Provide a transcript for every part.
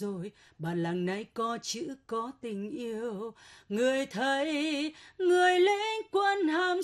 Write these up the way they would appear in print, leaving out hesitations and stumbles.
Rồi bản làng này có chữ có tình yêu, người thầy người lính quân hàm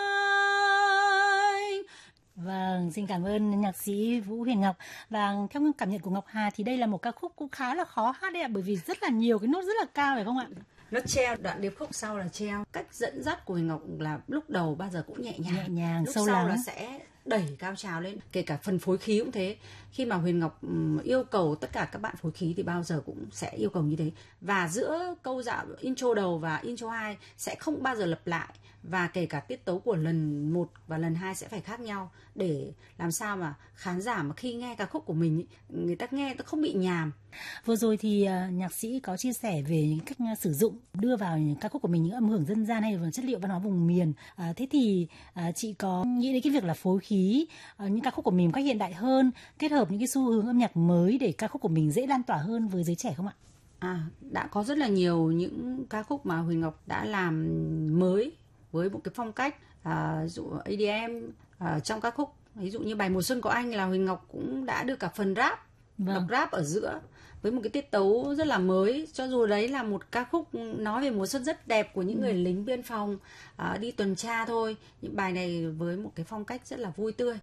xanh. Vâng, xin cảm ơn nhạc sĩ Vũ Huyền Ngọc. Và theo cảm nhận của Ngọc Hà thì đây là một ca khúc cũng khá là khó hát đấy ạ, bởi vì rất là nhiều cái nốt rất là cao, phải không ạ? Nó treo, đoạn điệp khúc sau là treo. Cách dẫn dắt của Huyền Ngọc là lúc đầu bao giờ cũng nhẹ nhàng, lúc sâu sau lắng. là sẽ đẩy cao trào lên. Kể cả phần phối khí cũng thế. Khi mà Huyền Ngọc yêu cầu tất cả các bạn phối khí thì bao giờ cũng sẽ yêu cầu như thế. Và giữa câu dạo intro đầu và intro 2 sẽ không bao giờ lặp lại. Và kể cả tiết tấu của lần 1 và lần 2 sẽ phải khác nhau, để làm sao mà khán giả mà khi nghe ca khúc của mình, người ta nghe nó không bị nhàm. Vừa rồi thì nhạc sĩ có chia sẻ về những cách sử dụng, đưa vào những ca khúc của mình những âm hưởng dân gian hay là chất liệu văn hóa vùng miền. Thế thì chị có nghĩ đến cái việc là phối khí những ca khúc của mình một cách hiện đại hơn, kết hợp những cái xu hướng âm nhạc mới để ca khúc của mình dễ lan tỏa hơn với giới trẻ không ạ? Đã có rất là nhiều những ca khúc mà Huyền Ngọc đã làm mới với một cái phong cách ví dụ EDM trong ca khúc. Ví dụ như bài Mùa Xuân của Anh là Huyền Ngọc cũng đã đưa cả phần rap, đọc rap ở giữa với một cái tiết tấu rất là mới. Cho dù đấy là một ca khúc nói về mùa xuân rất đẹp của những người lính biên phòng đi tuần tra thôi, những bài này với một cái phong cách rất là vui tươi.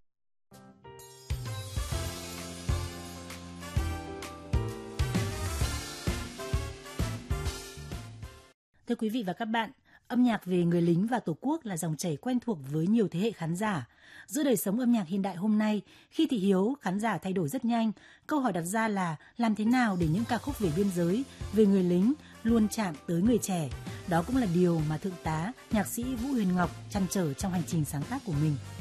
Thưa quý vị và các bạn, âm nhạc về người lính và Tổ quốc là dòng chảy quen thuộc với nhiều thế hệ khán giả. Giữa đời sống âm nhạc hiện đại hôm nay, khi thị hiếu khán giả thay đổi rất nhanh, câu hỏi đặt ra là làm thế nào để những ca khúc về biên giới, về người lính luôn chạm tới người trẻ. Đó cũng là điều mà Thượng tá nhạc sĩ Vũ Huyền Ngọc trăn trở trong hành trình sáng tác của mình.